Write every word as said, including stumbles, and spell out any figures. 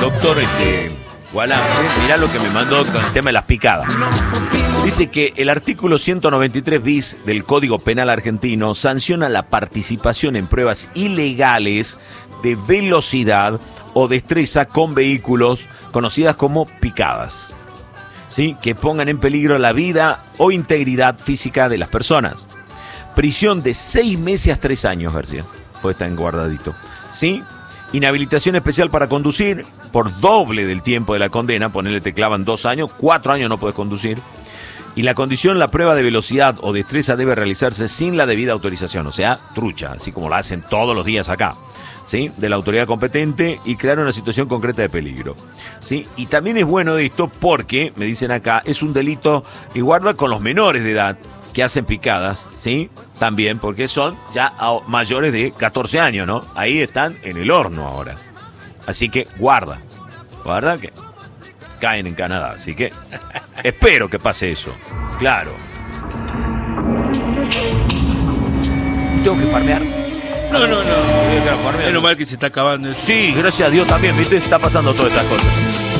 doctor este, Gualance, mirá lo que me mandó con el tema de las picadas. Dice que el artículo ciento noventa y tres bis del Código Penal argentino sanciona la participación en pruebas ilegales de velocidad o destreza con vehículos conocidas como picadas, ¿sí? Que pongan en peligro la vida o integridad física de las personas. Prisión de seis meses a tres años, García. Puede estar enguardadito, ¿sí? Inhabilitación especial para conducir por doble del tiempo de la condena. Ponele, te clavan dos años, cuatro años no puedes conducir. Y la condición, la prueba de velocidad o destreza debe realizarse sin la debida autorización, o sea, trucha, así como la hacen todos los días acá, ¿sí? De la autoridad competente y crear una situación concreta de peligro, ¿sí? Y también es bueno esto porque, me dicen acá, es un delito y guarda con los menores de edad que hacen picadas, ¿sí? También porque son ya mayores de catorce años, ¿no? Ahí están en el horno ahora. Así que guarda, guarda que caen en Canadá, así que espero que pase eso, claro. Tengo que farmear. No, no, no. Tengo que farmear. Menos mal que se está acabando eso. Sí, gracias a Dios también, ¿viste? Se está pasando todas esas cosas.